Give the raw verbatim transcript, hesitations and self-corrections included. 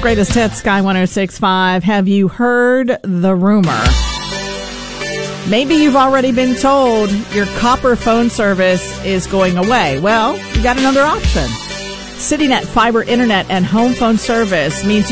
Greatest Hits, Sky one oh six point five. Have you heard the rumor? Maybe you've already been told your copper phone service is going away. Well, you got another option. CityNet Fiber Internet and Home Phone Service means you